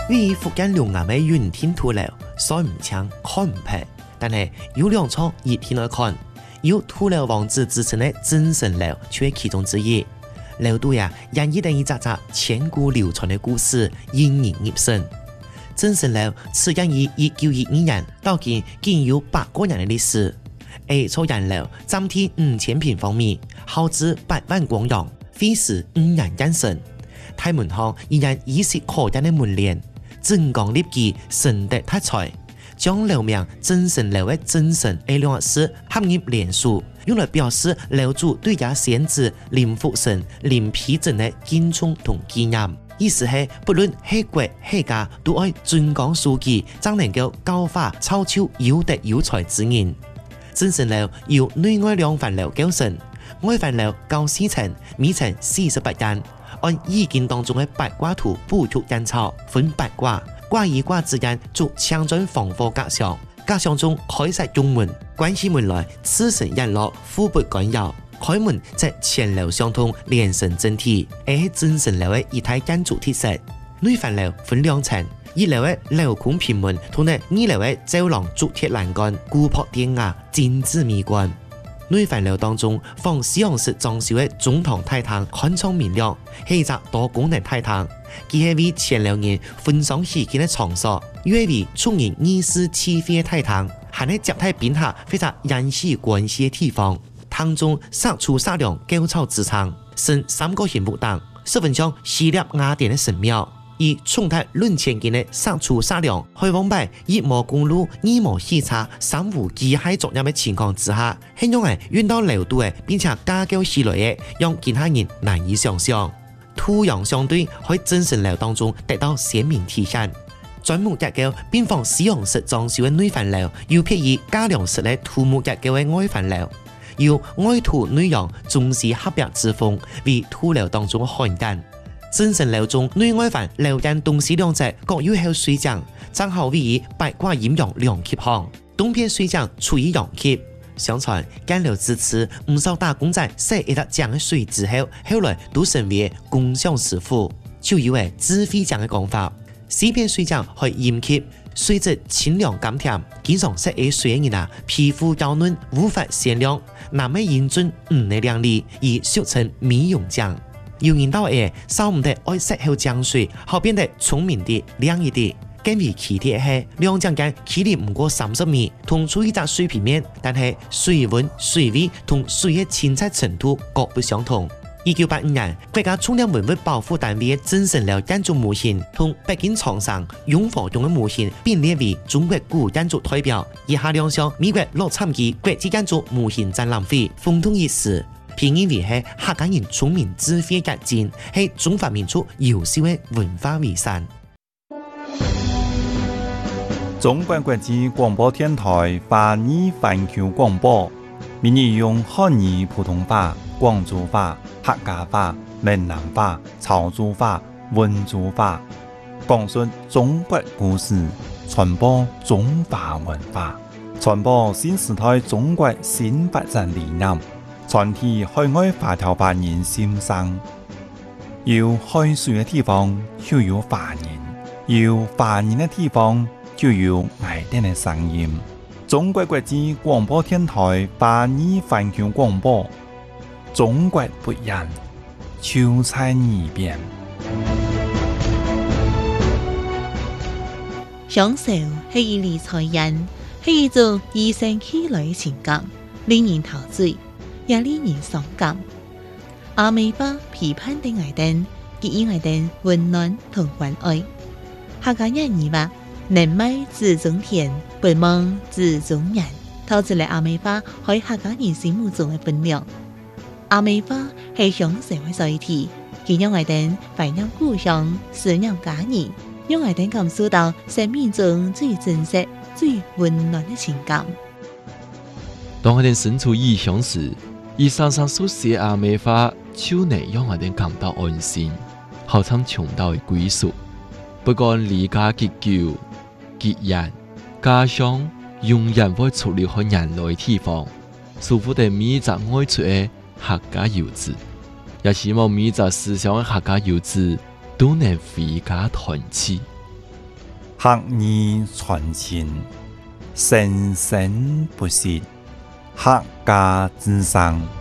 於福建龍岩嘅雲天土樓，雖唔清看唔平，但係有兩處熱天來看，有土樓王子之稱嘅真神樓，卻係其中之一。樓度呀，引一等一紮千古流傳嘅故事，引人入勝。真神樓始建於1912年，到今竟有800多年嘅歷史。A 座人樓佔地5000平方米，耗資8萬光洋，費時5年建成。大門口依然依稀可見嘅門簾，整光立基，神德體彩。將樓名真神樓嘅真神呢兩個字合入連書，用來表示樓主對這先知林福神、林丕鎮嘅敬重同紀念。意思係不論係國係家，都愛尊講書記，才能夠教化操守有德有才之人。真神樓由內外兩範樓構成，外範樓高4層，每層48間，按意境當中嘅八卦圖補足印鈔，分八卦。卦與卦之間做強轉防火隔牆，隔牆中開設中門，關起門來，此神引落，互不干擾。開門則前樓相通，連成整體，係真神樓嘅一體建築特色。內範樓分2層，1樓嘅鏤空平門，同埋2樓嘅走廊竹鐵欄杆，古樸典雅，精緻美觀。內範樓當中仿西洋式裝修嘅中堂大堂，寬敞明亮，係一個多功能大堂。佢係為前樓人分享喜慶嘅場所，又係為眾人議事起飛嘅大堂，還係接待賓客非常人事關係嘅地方。堂中殺出殺量高草之長，生3個hình木檔，十分像希臘雅典嘅神廟。以重泰論千斤嘅殺出殺量，開往擺一模公路、2模喜茶、3無機械作業嘅情況之下，係用嚟運到樓度嘅，並且加高起來嘅，讓其他人難以想象。土洋相對喺真神樓當中得到鮮明體現。專木結構邊仿西洋式裝修嘅內範樓，又配以加良式嘅土木結構嘅外範樓，由外土內洋中西合璧之風，為土樓當中嘅罕見。真神樓中內外範樓間東西兩側各有口水井，正好位於八卦陰陽兩級旁，東邊水井處於陽級。相傳建樓之初，唔少打工仔洗一笪井嘅水之後，後來都成為工匠師傅，就有為自費井嘅講法。西邊水井係陰級，水質清涼甘甜，經常洗嘅水嘅人啊，皮膚幼嫩，無法鮮亮，南美英俊唔能亮麗，而俗稱美容井。有人到誒，少唔得愛洗後井水，後變得聰明啲、亮一啲。更為奇特係兩井間距離唔過30米，同處一隻水平面，但係水溫、水位同水嘅清澈程度各不相同。1985年，國家重點文物保護單位嘅真神樓建築模型同北京長城雍和宮嘅模型並列為中國古建築代表。以下兩項美國洛杉磯國際建築模型展覽會風通一時，評認為係客家人聰明智慧結晶，係中華民族優秀嘅文化遺產。 中國國際廣播電台華語環球廣播，每日用漢語、普通話、廣州話、客家話、閩南話、潮州話、溫州話，講述中國故事，傳播中華文化，傳播新時代中國新發展理念，傳遞海外華僑華人心聲。有海水嘅地方就有華人，有華人嘅地方就有愛哋嘅聲音。中國國際廣播電台華語環球廣播，中國不一樣，就在耳邊。 享受係一類財人，係一種與生俱來嘅情感，令人陶醉，也令人傷感。阿美巴批判的愛燈，給予愛燈溫暖同關愛。客家人語話：能賣自種田，不忘自種人。透出嚟阿美巴喺客家人心目中嘅分量。阿美巴係享受嘅載體，佢讓愛燈懷念故鄉，思念家人，讓愛燈感受到生命中最真實、最溫暖嘅情感。 當我哋身處異鄉時，以常常書寫阿美巴，就能讓我哋感到安心，好像尋到嘅歸屬。不管離家幾久、幾遠，家鄉永遠會出離開人類地方。祝福的每一隻愛出嘅客家遊子，也希望每一隻思鄉嘅客家遊子都能回家團聚。 学而传信，生生不息，客家之声。